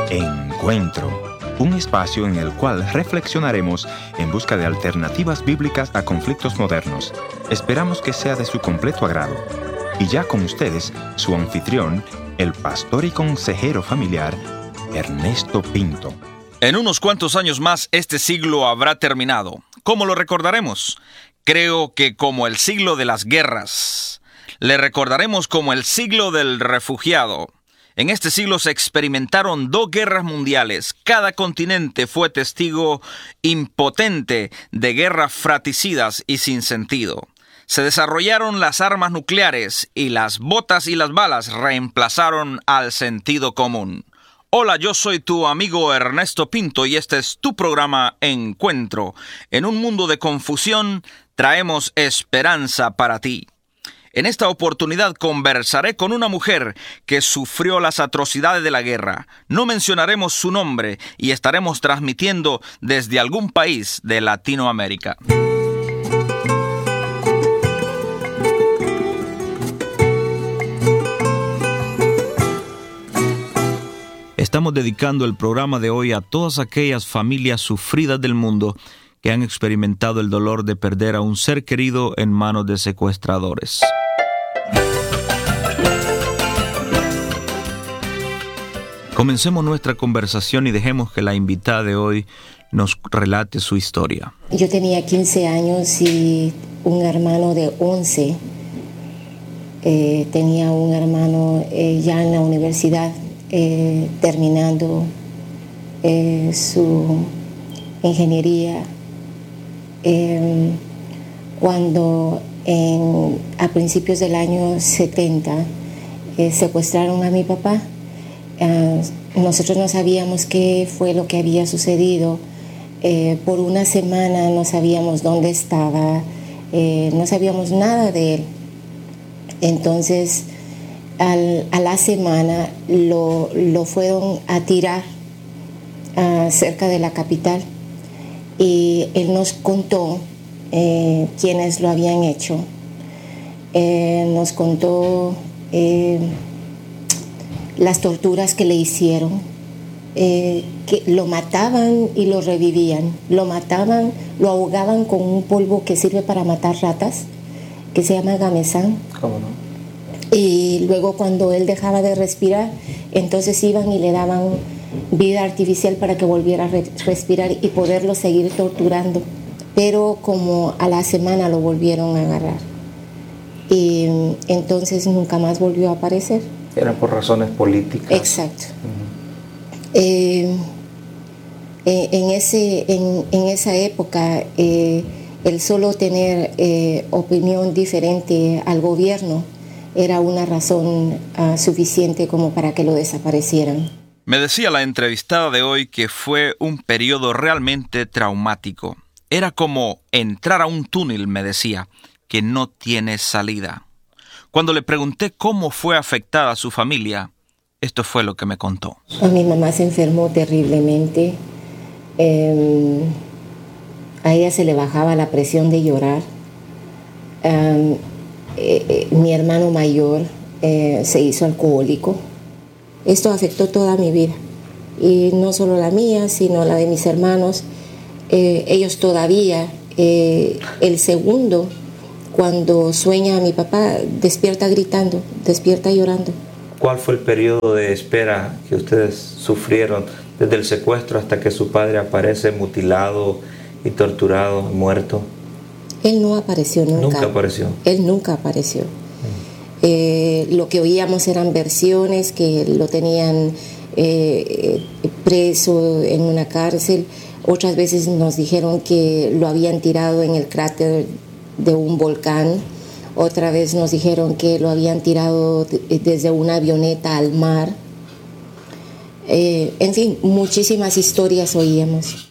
Encuentro, un espacio en el cual reflexionaremos en busca de alternativas bíblicas a conflictos modernos. Esperamos que sea de su completo agrado. Y ya con ustedes, su anfitrión, el pastor y consejero familiar, Ernesto Pinto. En unos cuantos años más, este siglo habrá terminado. ¿Cómo lo recordaremos? Creo que como el siglo de las guerras. Le recordaremos como el siglo del refugiado. En este siglo se experimentaron 2 guerras mundiales. Cada continente fue testigo impotente de guerras fratricidas y sin sentido. Se desarrollaron las armas nucleares y las botas y las balas reemplazaron al sentido común. Hola, yo soy tu amigo Ernesto Pinto y este es tu programa Encuentro. En un mundo de confusión, traemos esperanza para ti. En esta oportunidad conversaré con una mujer que sufrió las atrocidades de la guerra. No mencionaremos su nombre y estaremos transmitiendo desde algún país de Latinoamérica. Estamos dedicando el programa de hoy a todas aquellas familias sufridas del mundo que han experimentado el dolor de perder a un ser querido en manos de secuestradores. Comencemos nuestra conversación y dejemos que la invitada de hoy nos relate su historia. Yo tenía 15 años y un hermano de 11. Tenía un hermano ya en la universidad, terminando su ingeniería. Cuando a principios del año 70 secuestraron a mi papá, nosotros no sabíamos qué fue lo que había sucedido. Por una semana no sabíamos dónde estaba, no sabíamos nada de él. Entonces, a la semana lo fueron a tirar cerca de la capital y él nos contó quiénes lo habían hecho. Nos contó las torturas que le hicieron, que lo mataban y lo revivían. Lo mataban, lo ahogaban con un polvo que sirve para matar ratas, que se llama gamesán. ¿Cómo no? Y luego cuando él dejaba de respirar, entonces iban y le daban vida artificial para que volviera a respirar y poderlo seguir torturando. Pero como a la semana lo volvieron a agarrar. Y entonces nunca más volvió a aparecer. Era por razones políticas. Exacto. Uh-huh. En esa época, el solo tener opinión diferente al gobierno era una razón suficiente como para que lo desaparecieran. Me decía la entrevistada de hoy que fue un periodo realmente traumático. Era como entrar a un túnel, me decía, que no tiene salida. Cuando le pregunté cómo fue afectada su familia, esto fue lo que me contó. Mi mamá se enfermó terriblemente. A ella se le bajaba la presión de llorar. Mi hermano mayor se hizo alcohólico. Esto afectó toda mi vida. Y no solo la mía, sino la de mis hermanos. Ellos todavía, el segundo, cuando sueña a mi papá, despierta gritando, despierta llorando. ¿Cuál fue el periodo de espera que ustedes sufrieron desde el secuestro hasta que su padre aparece mutilado y torturado, muerto? Él no apareció nunca. ¿Nunca apareció? Él nunca apareció. Lo que oíamos eran versiones que lo tenían preso en una cárcel. Otras veces nos dijeron que lo habían tirado en el cráter de un volcán. Otra vez nos dijeron que lo habían tirado desde una avioneta al mar. En fin, muchísimas historias oíamos.